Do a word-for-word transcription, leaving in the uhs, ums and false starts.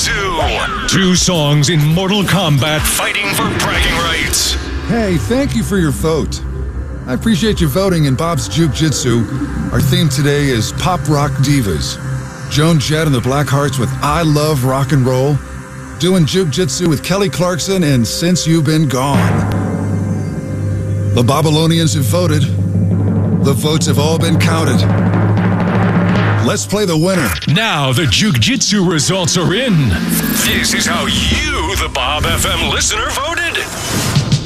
Jiu-Jitsu. Two songs in Mortal Kombat fighting for bragging rights. Hey, thank you for your vote. I appreciate you voting in Bob's Jiu-Jitsu. Our theme today is Pop Rock Divas. Joan Jett and the Blackhearts with I Love Rock and Roll. Doing Jiu-Jitsu with Kelly Clarkson and Since You've Been Gone. The Babylonians have voted. The votes have all been counted. Let's play the winner. Now the Jiu-Jitsu results are in. This is how you, the Bob F M listener, voted.